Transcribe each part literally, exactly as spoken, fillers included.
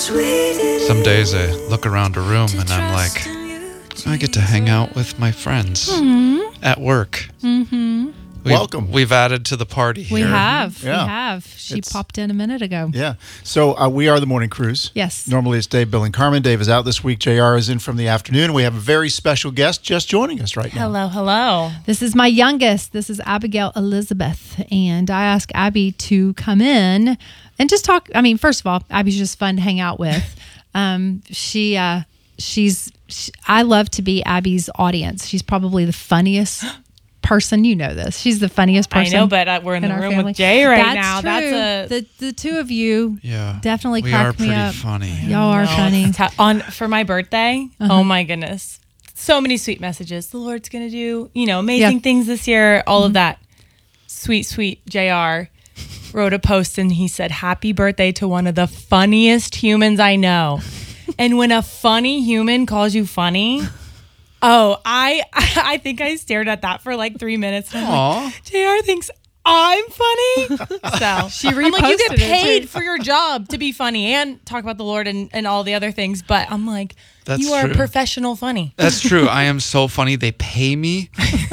Some days I look around a room and I'm like, I get to hang out with my friends mm-hmm. at work. Mm-hmm. We've, Welcome. We've added to the party here. We have. Yeah. We have. She It's, popped in a minute ago. Yeah. So uh, we are the Morning Cruise. Yes. Normally it's Dave, Bill, and Carmen. Dave is out this week. J R is in from the afternoon. We have a very special guest just joining us right now. Hello, hello. This is my youngest. This is Abigail Elizabeth. And I asked Abby to come in and just talk. I mean, first of all, Abby's just fun to hang out with. um, she, uh, she's, she, I love to be Abby's audience. She's probably the funniest person. You know this. She's the funniest person. I know, but uh, we're in, in the our room family. with Jay right That's now. True. That's a the the two of you. Yeah, definitely we crack are me pretty up. funny. Y'all are No, funny. it's t- on for my birthday. Uh-huh. Oh my goodness, so many sweet messages. The Lord's gonna do, you know, amazing Yeah. things this year. All mm-hmm. of that. Sweet, sweet J R wrote a post and he said, "Happy birthday to one of the funniest humans I know." And when a funny human calls you funny. Oh, I I think I stared at that for like three minutes. And I'm like, J R thinks I'm funny. So She I'm like, you get reposted it, paid too. for your job to be funny and talk about the Lord and, and all the other things. But I'm like, That's you are true. professional funny. That's true. I am so funny. They pay me,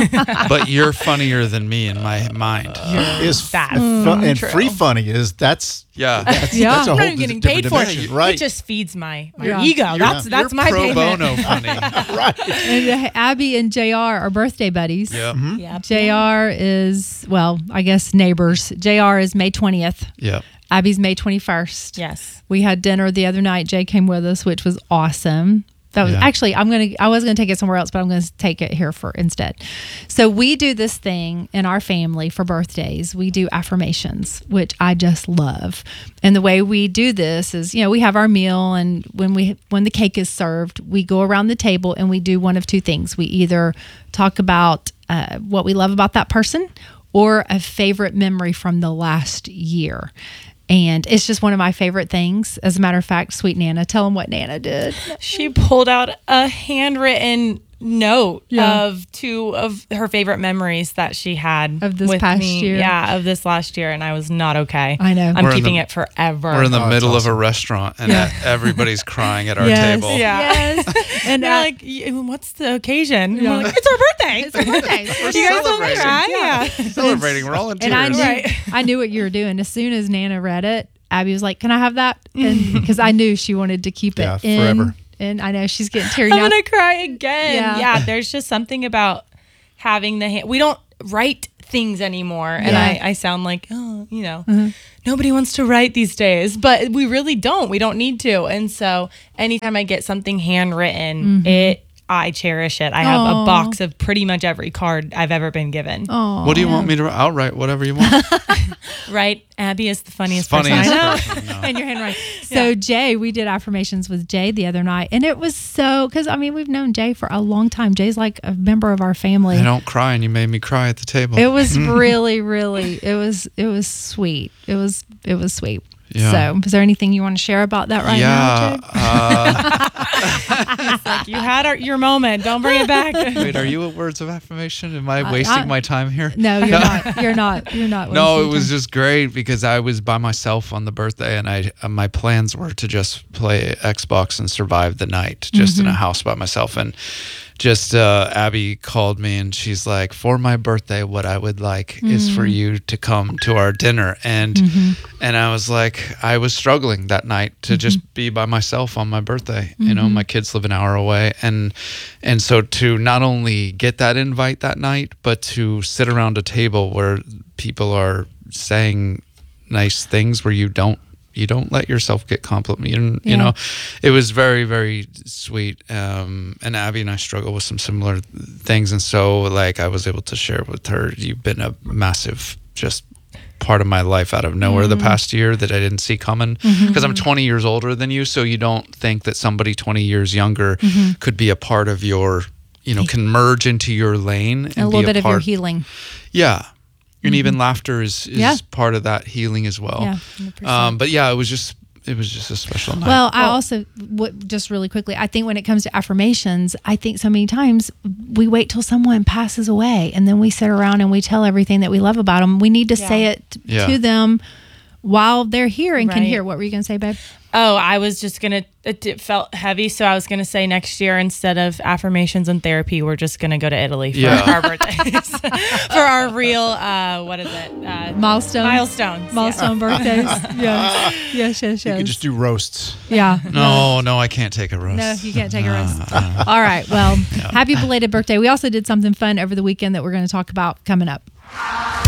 but you're funnier than me in my mind. Is That's fu- and true. free funny is that's Yeah. that's, Yeah. that's a I'm whole not even getting different paid for it. dimension, right? It just feeds my, my Yeah. ego. You're- that's that's you're my pro payment. bono funny. right. And uh, Abby and J R are birthday buddies. Yeah. Mm-hmm. Yep. J R is, well, I guess neighbors. J R is May twentieth. Yeah. Abby's May twenty-first. Yes. We had dinner the other night. Jay came with us, which was awesome. That was Yeah. actually, I'm going to, I was going to take it somewhere else, but I'm going to take it here for instead. So we do this thing in our family for birthdays. We do affirmations, which I just love. And the way we do this is, you know, we have our meal, and when we, when the cake is served, we go around the table and we do one of two things. We either talk about uh, what we love about that person or a favorite memory from the last year. And it's just one of my favorite things. As a matter of fact, sweet Nana, tell them what Nana did. She pulled out a handwritten note Yeah. of two of her favorite memories that she had Of this with past me. year. Yeah, of this last year, and I was not okay. I know. I'm We're in keeping the- it forever. We're in the Oh, that's middle of awesome. a restaurant and Yeah. everybody's crying at our Yes. table. Yeah. Yes. And They're uh, like, "Y- what's the occasion? And Yeah. we're like, it's our birthday. it's her birthday. We're You guys don't celebrating. cry? Yeah. Celebrating. We're all in tears. And I knew, Right. I knew what you were doing. As soon as Nana read it, Abby was like, "Can I have that?" And because I knew she wanted to keep it Yeah, in. forever. And I know she's getting teary I'm now. gonna cry again. Yeah. Yeah. There's just something about having the hand. We don't write things anymore, and Yeah. I, I sound like, oh, you know, nobody wants to write these days, but we really don't. We don't need to. And so, anytime I get something handwritten, it I cherish it. I have Aw. a box of pretty much every card I've ever been given. Oh, What do you want me to? I'll write whatever you want. Right? Abby is the funniest, Funniest person I know. person. No. and your handwriting. So Jay, we did affirmations with Jay the other night, and it was so, because I mean we've known Jay for a long time. Jay's like a member of our family. I don't cry, and you made me cry at the table. It was really, really, it was, it was sweet. It was, it was sweet. Yeah. So, is there anything you want to share about that right yeah. now, Jay? Uh, Like, you had our, your moment. Don't bring it back. wait, are you a words of affirmation? Am I Uh, wasting I- my time here? No, you're not. You're not. You're not. No, wasting it was time. just great because I was by myself on the birthday, and I uh, my plans were to just play Xbox and survive the night, just in a house by myself. And just uh, Abby called me, and she's like, "For my birthday, what I would like is for you to come to our dinner." And and I was like, I was struggling that night to just be by myself on my birthday. You know, my kids live an hour away, and and so to not only get that invite that night, but to sit around a table where people are saying nice things where you don't you don't let yourself get complimented. You, Yeah. you know, it was very, very sweet. Um, and Abby and I struggle with some similar things. And so like I was able to share with her, you've been a massive just part of my life out of nowhere the past year that I didn't see coming because I'm twenty years older than you. So you don't think that somebody twenty years younger could be a part of your, you know, can merge into your lane and a little be bit a of your part. healing. Yeah. And even laughter is, is Yeah. part of that healing as well. Yeah. one hundred percent. Um, but yeah, it was just it was just a special night. Well, I also, what, just really quickly, I think when it comes to affirmations, I think so many times we wait till someone passes away and then we sit around and we tell everything that we love about them. We need to Yeah. say it Yeah. to them while they're here and can Right. hear. What were you going to say, babe? Oh, I was just going to, it, it felt heavy. So I was going to say next year, instead of affirmations and therapy, we're just going to go to Italy for Yeah. our birthdays. For our real, uh, what is it? Uh, Milestone. Milestones. Milestone birthdays. Yes. Yes, yes, yes. You could just do roasts. Yeah. No, no, I can't take a roast. No, you can't take a roast. All right. Well, happy belated birthday. We also did something fun over the weekend that we're going to talk about coming up.